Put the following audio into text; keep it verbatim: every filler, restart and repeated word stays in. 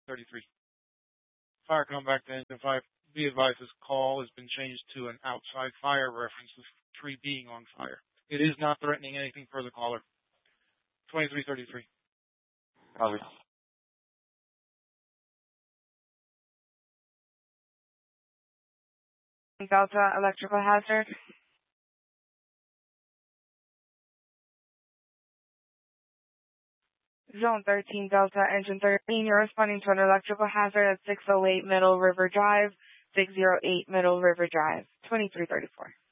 thirty-three. Fire comeback to engine five. Be advised this call has been changed to an outside fire reference, the tree being on fire. It is not threatening anything further, caller. twenty-three thirty-three. Copy. Delta, electrical hazard. Zone thirteen, Delta, engine thirteen, you're responding to an electrical hazard at six oh eight Middle River Drive, six oh eight Middle River Drive, twenty-three thirty-four.